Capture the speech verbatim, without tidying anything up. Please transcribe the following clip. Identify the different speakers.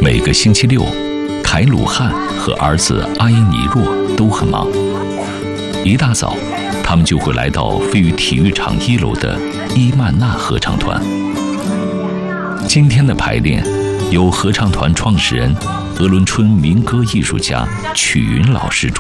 Speaker 1: 每个星期六，凯鲁汉和儿子阿因尼洛都很忙。一大早，他们就会来到位于体育场一楼的伊曼纳合唱团。今天的排练由合唱团创始人、鄂伦春民歌艺术家曲云老师主